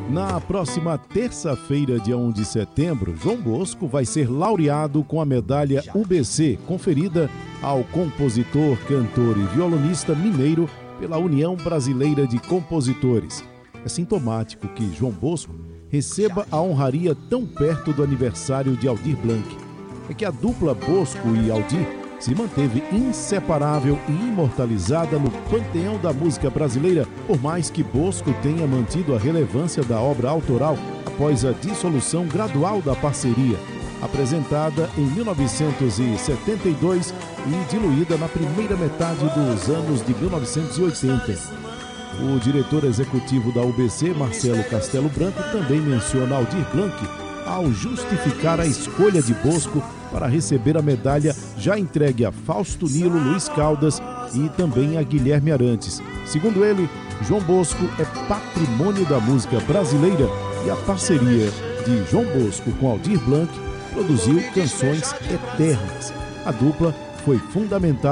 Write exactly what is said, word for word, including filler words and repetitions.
Na próxima terça-feira, dia um de setembro, João Bosco vai ser laureado com a medalha U B C, conferida ao compositor, cantor e violonista mineiro pela União Brasileira de Compositores. É sintomático que João Bosco receba a honraria tão perto do aniversário de Aldir Blanc. É que a dupla Bosco e Aldir se manteve inseparável e imortalizada no panteão da música brasileira, por mais que Bosco tenha mantido a relevância da obra autoral após a dissolução gradual da parceria, apresentada em mil novecentos e setenta e dois e diluída na primeira metade dos anos de mil novecentos e oitenta. O diretor executivo da U B C, Marcelo Castelo Branco, também menciona Aldir Blanc ao justificar a escolha de Bosco para receber a medalha já entregue a Fausto Nilo, Luiz Caldas e também a Guilherme Arantes. Segundo ele, João Bosco é patrimônio da música brasileira e a parceria de João Bosco com Aldir Blanc produziu canções eternas. A dupla foi fundamental